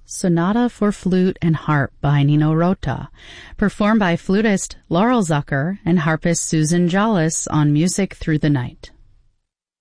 Sonata for Flute and Harp by Nino Rota, performed by flutist Laurel Zucker and harpist Susan Jollis on Music Through the Night.